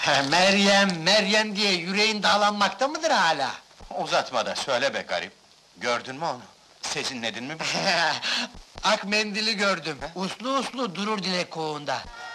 Meryem, Meryem diye yüreğin dağlanmakta mıdır hala? Uzatma da söyle be garip. Gördün mü onu? Sezinledin mi? Ak mendili gördüm, uslu uslu durur dilek kovuğunda.